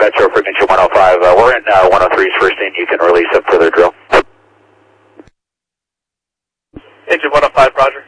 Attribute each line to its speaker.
Speaker 1: Metro for engine 105. We're in 103's first inning. You can release up for their drill.
Speaker 2: Engine 105, Roger.